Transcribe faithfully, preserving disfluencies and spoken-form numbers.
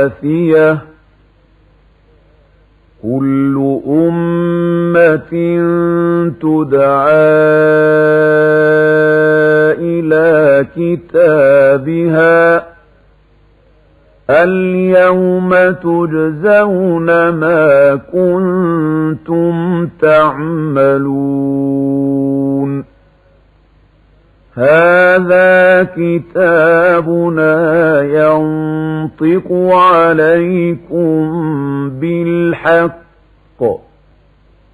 جاثية كل أمة تدعى إلى كتابها اليوم تجزون ما كنتم تعملون هذا كتابنا ينطق عليكم بالحق